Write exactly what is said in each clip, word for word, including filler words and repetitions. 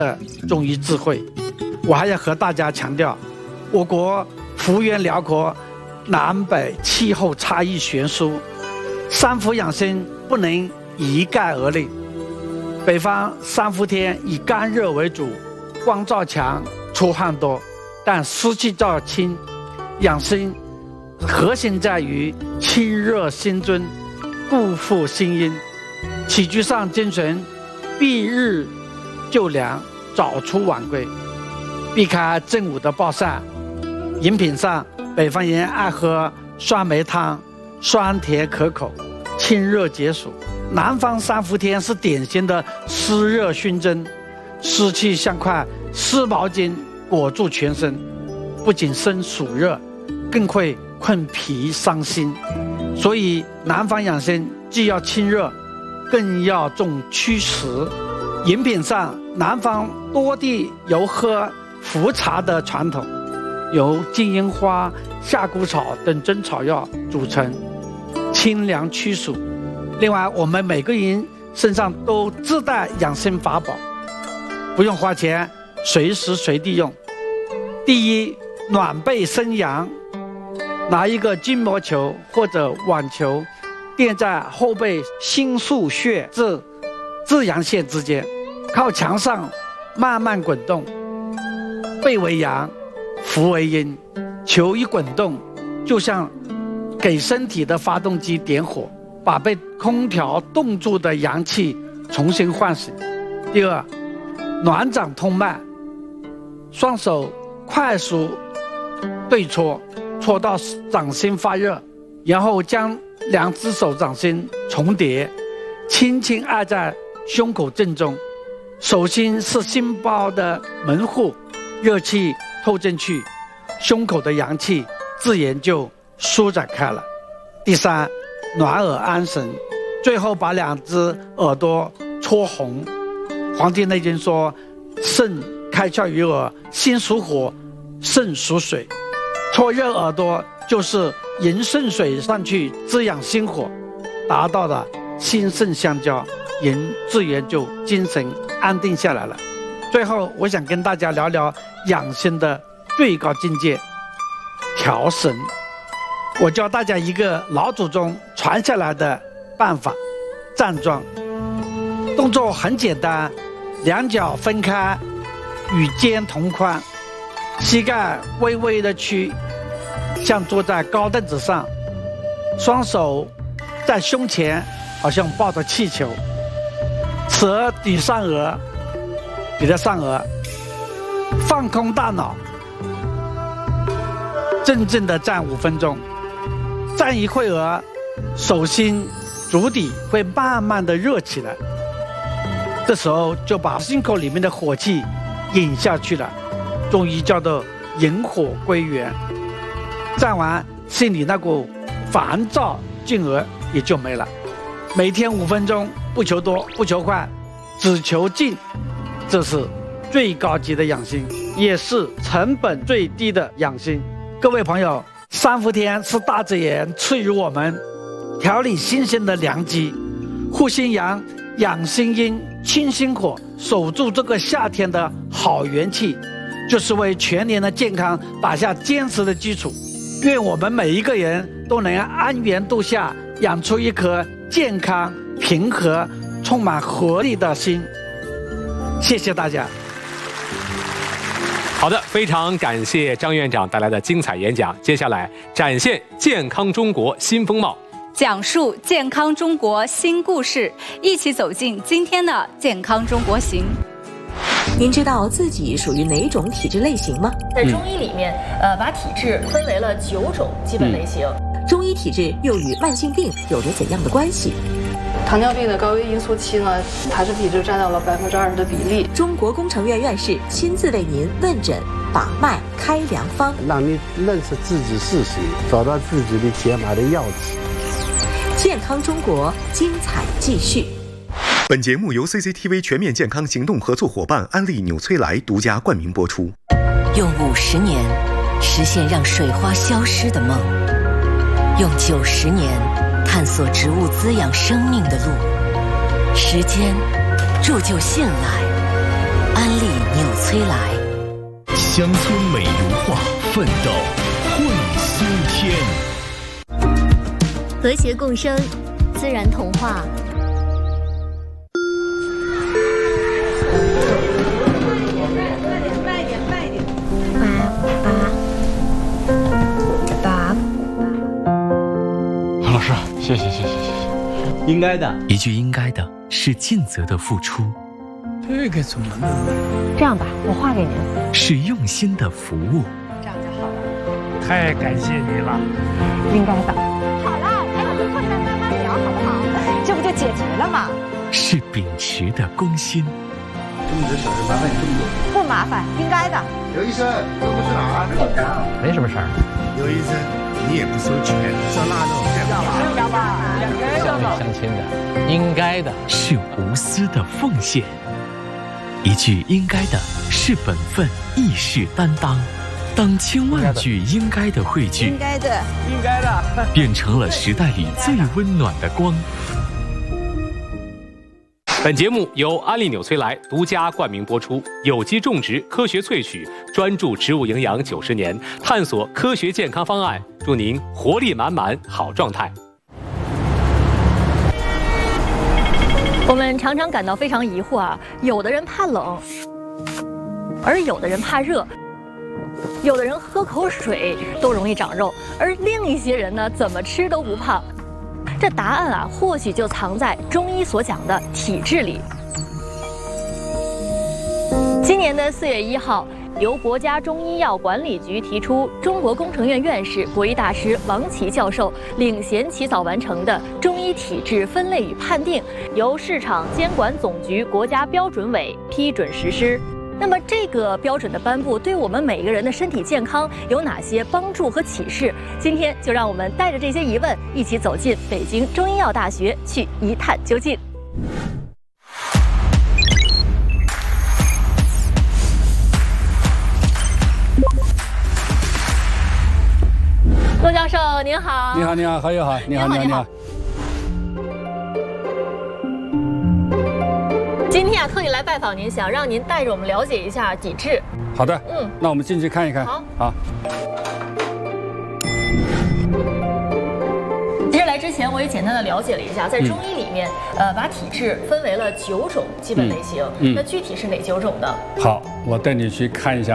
的中医智慧。我还要和大家强调，我国幅员辽阔，南北气候差异悬殊，三伏养生不能一概而论。北方三伏天以干热为主，光照强，出汗多，但湿气较轻。养生核心在于清热心尊，固护心阴。起居上精神，避日就凉，早出晚归，避开正午的暴晒。饮品上，北方人爱喝酸梅汤，酸甜可口，清热解暑。南方三伏天是典型的湿热熏蒸，湿气像块湿毛巾裹住全身，不仅生暑热，更会困脾伤心。所以南方养生既要清热，更要重祛湿。饮品上，南方多地有喝伏茶的传统，由金银花、夏枯草等真草药组成，清凉祛暑。另外，我们每个人身上都自带养生法宝，不用花钱，随时随地用。第一，暖背生阳，拿一个筋膜球或者网球垫在后背心腧穴至至阳线之间，靠墙上慢慢滚动，背为阳，腹为阴，球一滚动，就像给身体的发动机点火，把被空调冻住的阳气重新唤醒。第二，暖掌通脉，双手快速对搓，搓到掌心发热，然后将两只手掌心重叠，轻轻按在胸口正中。手心是心包的门户，热气透进去，胸口的阳气自然就舒展开了。第三，暖耳安神，最后把两只耳朵搓红。黄帝内经说，肾开窍于耳，心属火，肾属水，搓热耳朵就是引肾水上去滋养心火，达到了心肾相交，人自然就精神安定下来了。最后我想跟大家聊聊养生的最高境界，调神。我教大家一个老祖宗传下来的办法，站桩。动作很简单，两脚分开，与肩同宽，膝盖微微的屈，像坐在高凳子上，双手在胸前，好像抱着气球，此额抵上额，抵在上额，放空大脑，静静的站五分钟。站一会儿，手心足底会慢慢的热起来，这时候就把心口里面的火气引下去了，中医叫做引火归元。站完，心里那股烦躁劲儿也就没了。每天五分钟，不求多不求快，只求静，这是最高级的养生，也是成本最低的养生。各位朋友，三伏天是大自然赐予我们调理心性的良机，护心阳，养心阴，清心火，守住这个夏天的好元气，就是为全年的健康打下坚实的基础。愿我们每一个人都能安源度夏，养出一颗健康、平和、充满活力的心。谢谢大家。 好的，非常感谢张院长带来的精彩演讲。接下来展现健康中国新风貌， 讲述健康中国新故事，一起走进今天的健康中国行。 您知道自己属于哪种体质类型吗？ 在中医里面，呃，把体质分为了九种基本类型。 嗯、中医体质又与慢性病有着怎样的关系？ 糖尿病的高危因素期呢，它是体质占到了百分之二十的比例。 中国工程院院士亲自为您问诊、把脉、开良方， 让你认识自己是谁，找到自己的解码的钥匙。 健康中国，精彩继续。 本节目由 C C T V 全面健康行动合作伙伴安利纽崔莱独家冠名播出。 用五十年实现让水花消失的梦，用九十年探索植物滋养生命的路。时间铸就信赖，安利崔来。 乡村美如画，奋斗会新天。 和谐共生，自然童话。 慢一点，慢一点。 爸爸， 老师，谢谢，谢谢，谢谢。应该的， 一句应该的是尽责的付出。 这个怎么弄？ 这样吧，我画给您。 是用心的服务。 这样就好了。太感谢你了。 应该的。好了，咱俩就坐下来慢慢聊，好不好？这不就解决了吗？ 是秉持的公心。 这么多小事麻烦你这么多。 不麻烦，应该的。 刘医生，这不是哪儿？ 没什么事儿。 刘医生，你也不收钱，烧腊肉还不要吧，要吧，两个人乡里乡亲的，应该的。 是无私的奉献。一句应该的是本分，亦是担当。当千万句应该的汇聚， 应该的， 应该的， 变成了时代里最温暖的光。 本节目由安利纽崔莱独家冠名播出，有机种植，科学萃取，专注植物营养九十年，探索科学健康方案，祝您活力满满，好状态。 我们常常感到非常疑惑啊，有的人怕冷，而有的人怕热，有的人喝口水都容易长肉，而另一些人呢，怎么吃都不胖。这答案啊，或许就藏在中医所讲的体质里。今年的四月一号，由国家中医药管理局提出，中国工程院院士、国医大师王琦教授领衔起草完成的《中医体质分类与判定》，由市场监管总局国家标准委批准实施。那么，这个标准的颁布对我们每个人的身体健康有哪些帮助和启示？今天就让我们带着这些疑问，一起走进北京中医药大学，去一探究竟。骆教授您好。 你好，你好，何友好，你好，你好，你好。 今天啊，特意来拜访您，想让您带着我们了解一下体质。 好的， 嗯， 那我们进去看一看。 好， 好。 其实来之前，我也简单的了解了一下，在中医里面，嗯、呃，把体质分为了九种基本类型。嗯，那具体是哪九种呢？ 好，我带你去看一下。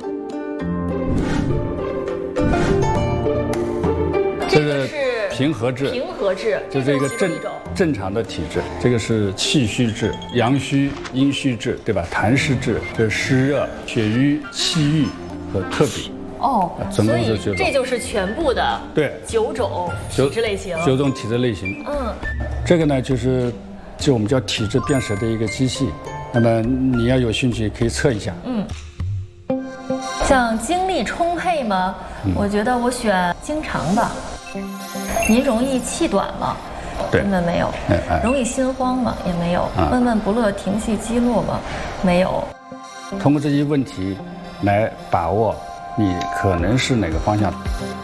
这个是平和质， 平和质就这个正正常的体质。这个是气虚质、阳虚、阴虚质，对吧？痰湿质，这是湿热、血瘀、气郁和特比。 哦， 总共是九种。 这就是全部的对九种体质类型。 九种体质类型。 嗯， 这个呢，就是就我们叫体质辨识的一个机器。那么你要有兴趣，可以测一下。 嗯。像精力充沛吗？嗯、我觉得我选经常吧。您容易气短吗？根本没有。 哎哎、 容易心慌吗？也没有。啊、闷闷不乐、停息积落吗？没有。 通过这些问题来把握你可能是哪个方向。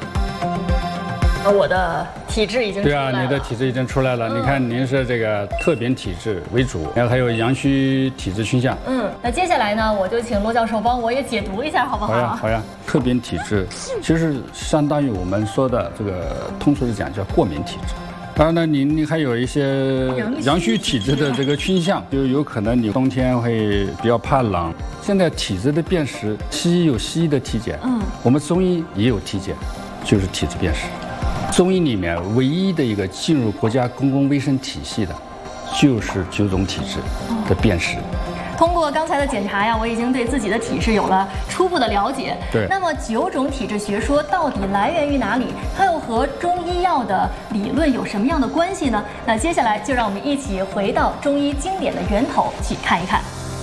我的体质已经出来了。 对啊，你的体质已经出来了。嗯、你看，您是这个特禀体质为主，然后还有阳虚体质倾向。 嗯，那接下来呢，我就请罗教授帮我也解读一下，好不好？ 好呀，好呀。特禀体质其实相当于我们说的这个通俗的讲叫过敏体质。当然呢，你你还有一些阳虚体质的这个倾向，就有可能你冬天会比较怕冷。现在体质的辨识，西医有西医的体检，嗯，我们中医也有体检，就是体质辨识。中医里面唯一的一个进入国家公共卫生体系的，就是九种体质的辨识。 通过刚才的检查呀，我已经对自己的体质有了初步的了解。 对。 那么九种体质学说到底来源于哪里？它又和中医药的理论有什么样的关系呢？那接下来就让我们一起回到中医经典的源头去看一看。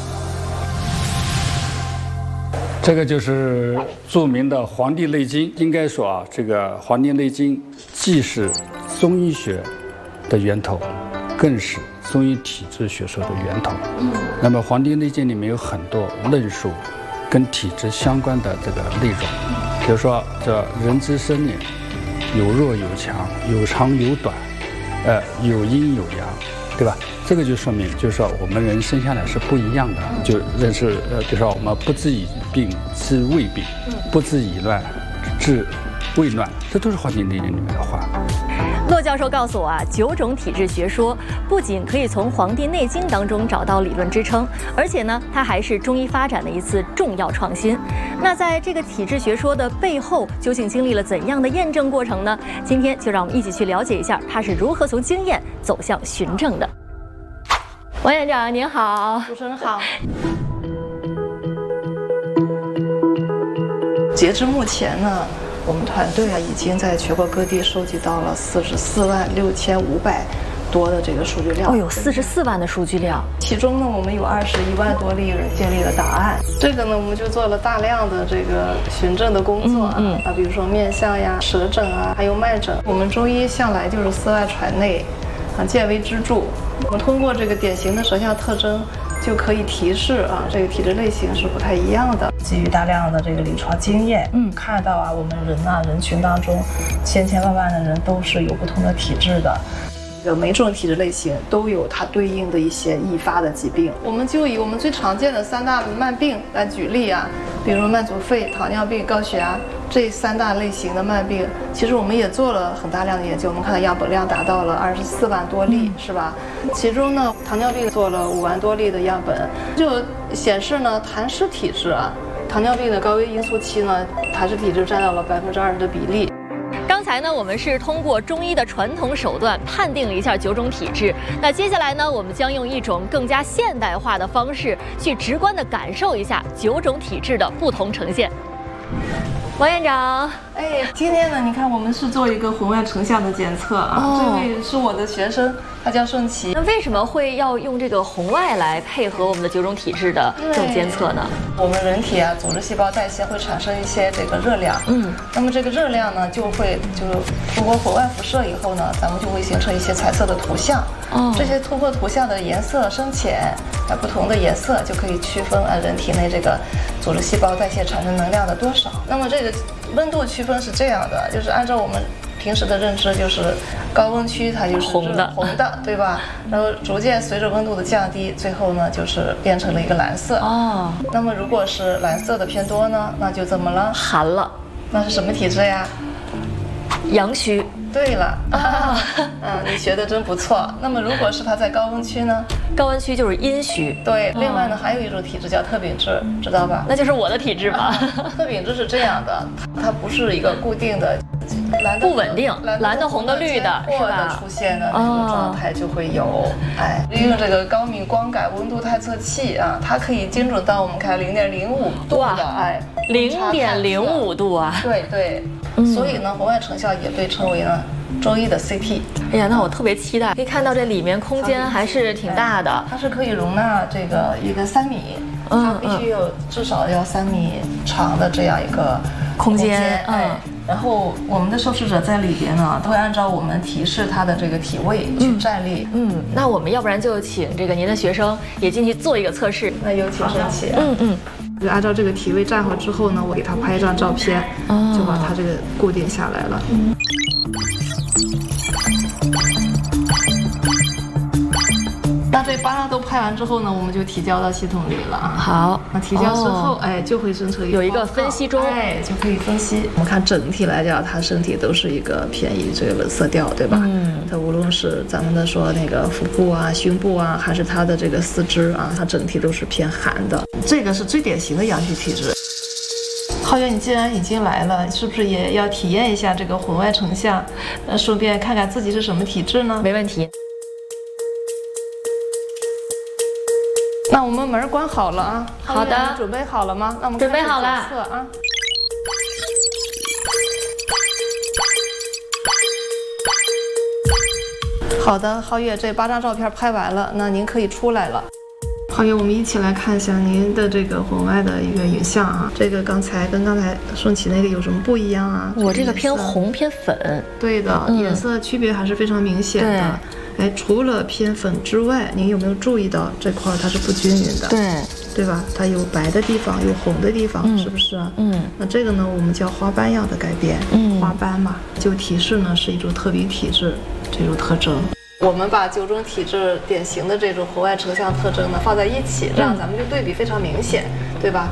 这个就是著名的《黄帝内经》。应该说啊，这个《黄帝内经》既是中医学的源头，更是中医体质学说的源头。嗯。那么《黄帝内经》里面有很多论述跟体质相关的这个内容，比如说这人之生也，有弱有强，有长有短，呃，有阴有阳， 对吧？这个就说明，就是说我们人生下来是不一样的，就认识呃，比如说我们不治已病治未病，不治已乱治未乱，这都是《黄帝内经》里面的话。 骆教授告诉我啊，九种体质学说不仅可以从《黄帝内经》当中找到理论支撑，而且呢，它还是中医发展的一次重要创新。那在这个体质学说的背后，究竟经历了怎样的验证过程呢？今天就让我们一起去了解一下，它是如何从经验走向循证的。王院长您好。 主持人好。截至目前呢，我们团队啊已经在全国各地收集到了四十四万六千五百多的这个数据量。 哦，有四十四万的数据量， 其中呢，我们有二十一万多例人建立了档案。这个呢，我们就做了大量的这个循证的工作啊，嗯嗯、啊，比如说面相呀、舌诊啊，还有脉诊。我们中医向来就是四外传内，啊，见为支柱。我们通过这个典型的舌象特征，就可以提示啊，这个体质类型是不太一样的。基于大量的这个临床经验，嗯，看到啊，我们人呐、啊，人群当中，千千万万的人都是有不同的体质的。这个每种体质类型都有它对应的一些易发的疾病。我们就以我们最常见的三大慢病来举例啊，比如慢阻肺、糖尿病、高血压这三大类型的慢病，其实我们也做了很大量的研究。我们看到样本量达到了二十四万多例，是吧？其中呢，糖尿病做了五万多例的样本，就显示呢，痰湿体质啊，糖尿病的高危因素期呢，痰湿体质占到了百分之二十的比例。 刚才呢，我们是通过中医的传统手段判定了一下九种体质。那接下来呢，我们将用一种更加现代化的方式，去直观地感受一下九种体质的不同呈现。王院长， 哎，今天呢，你看我们是做一个红外成像的检测啊，哦、这位是我的学生，他叫盛琦。 那为什么会要用这个红外来配合我们的九种体质的这种监测呢？ 我们人体啊，组织细胞代谢会产生一些这个热量，嗯，那么这个热量呢，就会就是通过红外辐射以后呢，咱们就会形成一些彩色的图像。哦，这些突破图像的颜色深浅，啊，不同的颜色就可以区分啊人体内这个组织细胞代谢产生能量的多少。那么这个温度区分是这样的，就是按照我们平时的认知，就是高温区它就是红的， 红的，对吧？然后逐渐随着温度的降低，最后呢就是变成了一个蓝色。哦，那么如果是蓝色的偏多呢，那就怎么了？ 寒了。 那是什么体质呀？ 阳虚。 对了啊，嗯，你学的真不错。那么如果是它在高温区呢？ 高温区就是阴虚。 对，另外呢还有一种体质叫特禀质，知道吧？ 那就是我的体质吧。 特禀质是这样的，它不是一个固定的， 蓝的不稳定，蓝的、红的、绿的，是吧？ 出现的那种状态就会有。哎，利用这个高敏光感温度探测器啊，它可以精准到我们看零点零五度的，哎， 零点零五度啊。 对对。所以呢，红外成像也被称为呢中医的 C T。 哎呀，那我特别期待，可以看到这里面空间还是挺大的， 它是可以容纳这个一个三米，它必须有至少要三米长的这样一个空间。哎，然后我们的受试者在里边呢，都会按照我们提示他的这个体位去站立。 嗯，那我们要不然就请这个您的学生也进去做一个测试。 那有请盛琦。嗯嗯。就按照这个体位站好之后呢，我给他拍一张照片，哦、就把他这个固定下来了。嗯、那这八张都拍完之后呢，我们就提交到系统里了啊。 好， 那提交之后，哦、哎，就会生成一个有一个分析中， 哎，就可以分析。我们看整体来讲，他身体都是一个偏于这个冷色调，对吧？嗯，他无论是咱们的说那个腹部啊、胸部啊，还是他的这个四肢啊，它整体都是偏寒的。这个是最典型的阳虚体质。浩源，你既然已经来了，是不是也要体验一下这个红外成像？呃，顺便看看自己是什么体质呢？ 没问题。 那我们门关好了啊。 好的。 准备好了吗？那我们准备好了啊。好的，皓月，这八张照片拍完了，那您可以出来了。皓月，我们一起来看一下您的这个红外的一个影像啊。这个刚才跟刚才盛琦那个有什么不一样啊？ 我这个偏红偏粉。 对的，嗯、颜色区别还是非常明显的。哎，除了偏粉之外，您有没有注意到这块它是不均匀的？ 对， 对吧？它有白的地方，有红的地方，嗯、是不是？嗯。那这个呢，我们叫花斑样的改变。嗯。花斑嘛，就提示呢是一种特禀体质这种特征。 我们把九种体质典型的这种红外成像特征呢放在一起，这样咱们就对比非常明显，对吧？